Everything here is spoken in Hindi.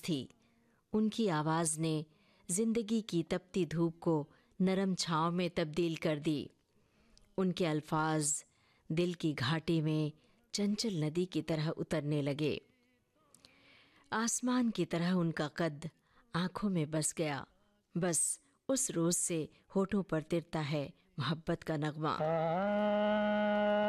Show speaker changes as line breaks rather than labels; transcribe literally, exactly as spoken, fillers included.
थी। उनकी आवाज़ ने जिंदगी की तपती धूप को नरम छाँव में तब्दील कर दी। उनके अल्फाज दिल की घाटी में चंचल नदी की तरह उतरने लगे। आसमान की तरह उनका कद आंखों में बस गया। बस उस रोज से होठों पर तिरता है मोहब्बत का नगमा।